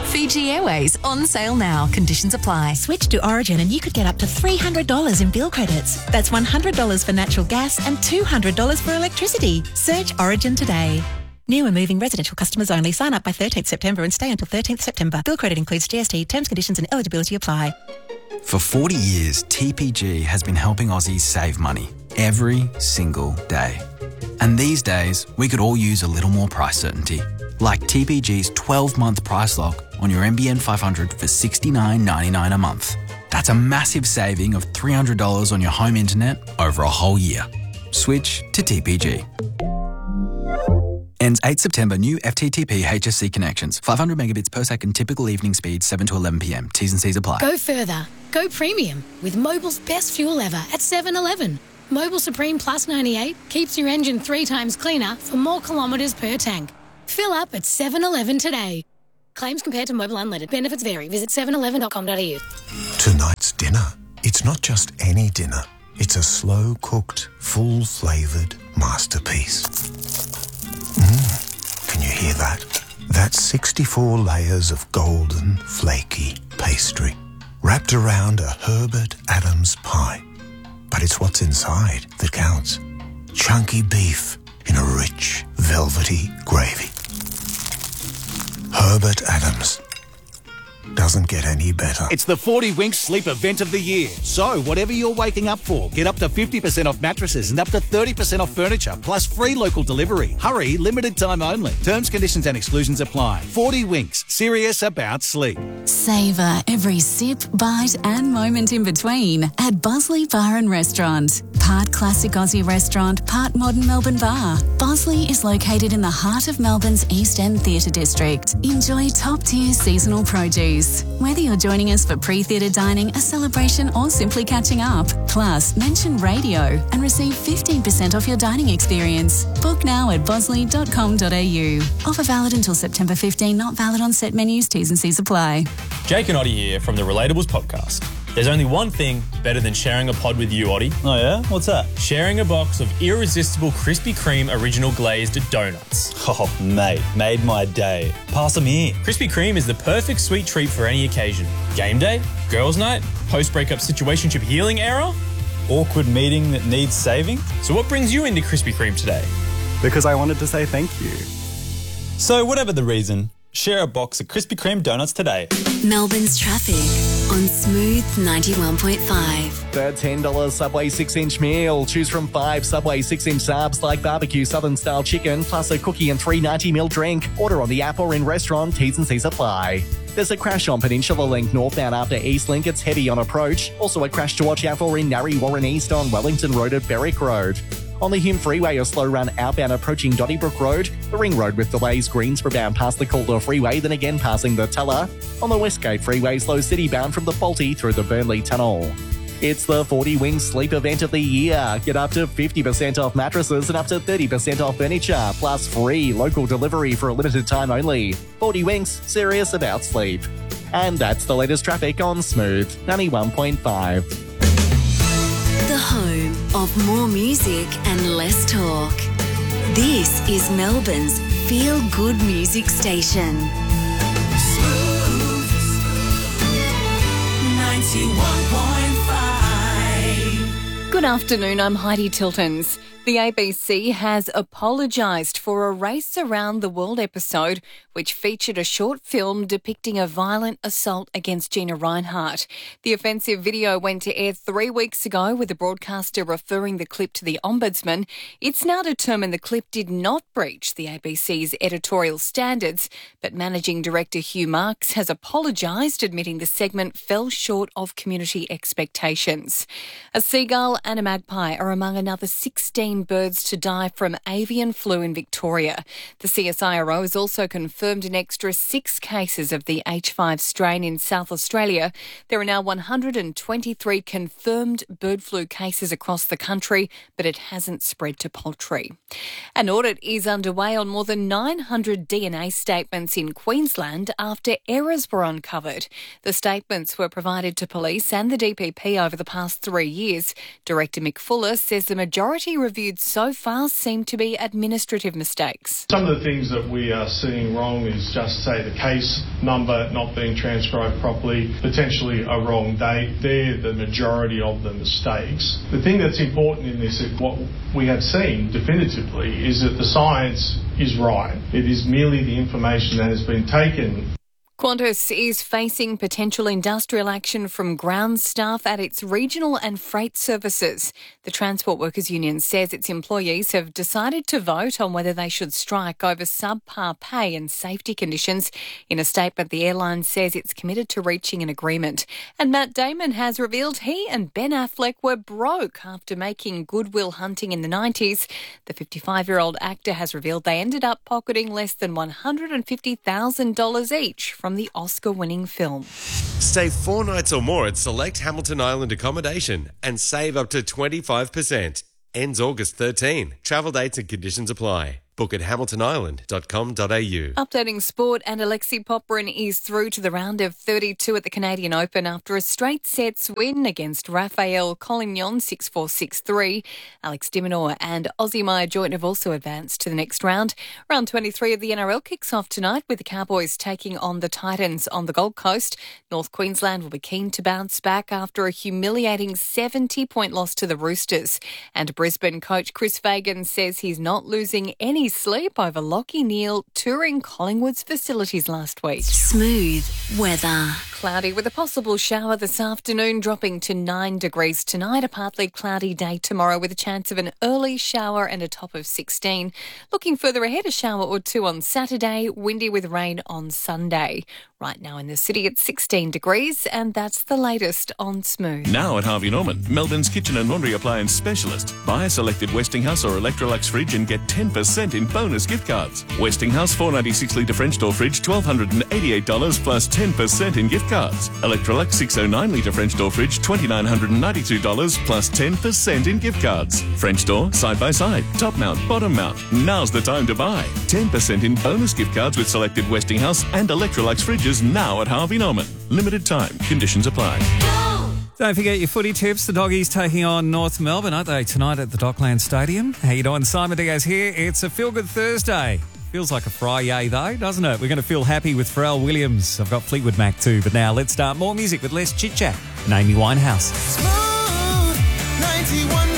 Fiji Airways on sale now. Conditions apply. Switch to Origin and you could get up to $300 in bill credits. That's $100 for natural gas and $200 for electricity. Search Origin today. New and moving residential customers only. Sign up by 13th September and stay until 13th September. Bill credit includes GST. Terms, conditions and eligibility apply. For 40 years, TPG has been helping Aussies save money every single day. And these days, we could all use a little more price certainty. Like TPG's 12-month price lock on your NBN 500 for $69.99 a month. That's a massive saving of $300 on your home internet over a whole year. Switch to TPG. Ends 8 September. New FTTP HSC connections. 500 megabits per second. Typical evening speed 7 to 11 p.m. T's and C's apply. Go further. Go premium with Mobil's best fuel ever at 7-Eleven. Mobil Supreme Plus 98 keeps your engine 3 times cleaner for more kilometres per tank. Fill up at 7-Eleven today. Claims compared to Mobil Unleaded. Benefits vary. Visit 7eleven.com.au. Tonight's dinner. It's not just any dinner. It's a slow-cooked, full-flavoured masterpiece. Can you hear that? That's 64 layers of golden, flaky pastry wrapped around a Herbert Adams pie. But it's what's inside that counts. Chunky beef in a rich, velvety gravy. Herbert Adams. Doesn't get any better. It's the 40 Winks Sleep Event of the Year. So, whatever you're waking up for, get up to 50% off mattresses and up to 30% off furniture, plus free local delivery. Hurry, limited time only. Terms, conditions and exclusions apply. 40 Winks, serious about sleep. Savour every sip, bite and moment in between at Bosley Bar and Restaurant. Part classic Aussie restaurant, part modern Melbourne bar. Bosley is located in the heart of Melbourne's East End Theatre District. Enjoy top-tier seasonal produce. Whether you're joining us for pre-theatre dining, a celebration or simply catching up. Plus, mention radio and receive 15% off your dining experience. Book now at bosley.com.au. Offer valid until September 15, not valid on set menus. T's and C's apply. Jake and Oddie here from the Relatables podcast. There's only one thing better than sharing a pod with you, Oddie. Oh yeah? What's that? Sharing a box of irresistible Krispy Kreme original glazed donuts. Oh, mate, made my day. Pass them here. Krispy Kreme is the perfect sweet treat for any occasion. Game day, girls' night, post-breakup situationship healing era. Awkward meeting that needs saving. So what brings you into Krispy Kreme today? Because I wanted to say thank you. So whatever the reason, share a box of Krispy Kreme donuts today. Melbourne's traffic on Smooth 91.5. The $10 Subway 6-inch meal. Choose from 5 Subway 6-inch subs like barbecue southern-style chicken, plus a cookie and 3.90ml drink. Order on the app or in restaurant. T's and C's apply. There's a crash on Peninsula Link northbound after Eastlink. It's heavy on approach. Also a crash to watch out for in Narre Warren East on Wellington Road at Berwick Road. On the Hume Freeway, a slow run outbound approaching Donnybrook Road. The Ring Road with delays Greensboro bound past the Calder Freeway, then again passing the Tulla. On the Westgate Freeway, slow city bound from the Faulty through the Burnley Tunnel. It's the 40 Winks Sleep Event of the Year. Get up to 50% off mattresses and up to 30% off furniture, plus free local delivery for a limited time only. 40 Winks, serious about sleep. And that's the latest traffic on Smooth 91.5. The home of more music and less talk. This is Melbourne's feel-good music station. Smooth 91.5. Good afternoon, I'm Heidi Tiltons. The ABC has apologised for a Race Around the World episode which featured a short film depicting a violent assault against Gina Rinehart. The offensive video went to air 3 weeks ago with the broadcaster referring the clip to the Ombudsman. It's now determined the clip did not breach the ABC's editorial standards, but Managing Director Hugh Marks has apologised, admitting the segment fell short of community expectations. A seagull and a magpie are among another 16 birds to die from avian flu in Victoria. The CSIRO has also confirmed an extra 6 cases of the H5 strain in South Australia. There are now 123 confirmed bird flu cases across the country, but it hasn't spread to poultry. An audit is underway on more than 900 DNA statements in Queensland after errors were uncovered. The statements were provided to police and the DPP over the past 3 years. Director Mick Fuller says the majority reviewed so far seem to be administrative mistakes. Some of the things that we are seeing wrong wrong is just, say, the case number not being transcribed properly, potentially a wrong date. They're the majority of the mistakes. The thing that's important in this, what we have seen definitively, is that the science is right. It is merely the information that has been taken. Qantas is facing potential industrial action from ground staff at its regional and freight services. The Transport Workers Union says its employees have decided to vote on whether they should strike over subpar pay and safety conditions. In a statement, the airline says it's committed to reaching an agreement. And Matt Damon has revealed he and Ben Affleck were broke after making Good Will Hunting in the 90s. The 55-year-old actor has revealed they ended up pocketing less than $150,000 each from the Oscar-winning film. Stay 4 nights or more at select Hamilton Island accommodation and save up to 25%. Ends August 13. Travel dates and conditions apply. Book at hamiltonisland.com.au. Updating sport, and Alexei Popyrin is through to the round of 32 at the Canadian Open after a straight sets win against Rafael Collignon 6-4, 6-3. Alex de Minaur and Aussie Maya Joyton have also advanced to the next round. Round 23 of the NRL kicks off tonight with the Cowboys taking on the Titans on the Gold Coast. North Queensland will be keen to bounce back after a humiliating 70-point loss to the Roosters. And Brisbane coach Chris Fagan says he's not losing any sleep over Lachie Neale touring Collingwood's facilities last week. Smooth weather. Cloudy with a possible shower this afternoon, dropping to 9 degrees tonight. A partly cloudy day tomorrow with a chance of an early shower and a top of 16. Looking further ahead, a shower or two on Saturday, windy with rain on Sunday. Right now in the city it's 16 degrees, and that's the latest on Smooth. Now at Harvey Norman, Melbourne's kitchen and laundry appliance specialist. Buy a selected Westinghouse or Electrolux fridge and get 10% in bonus gift cards. Westinghouse 496 litre French door fridge, $1,288 plus 10% in gift cards. Electrolux 609 litre French door fridge, $2,992 plus 10% in gift cards. French door, side by side, top mount, bottom mount. Now's the time to buy. 10% in bonus gift cards with selected Westinghouse and Electrolux fridges now at Harvey Norman. Limited time. Conditions apply. Don't forget your footy tips. The Doggies taking on North Melbourne, aren't they, tonight at the Dockland Stadium? How you doing? Simon Diaz here. It's a Feel Good Thursday. Feels like a Friday, though, doesn't it? We're going to feel happy with Pharrell Williams. I've got Fleetwood Mac too, but now let's start more music with less chit-chat and Amy Winehouse. Smooth 91.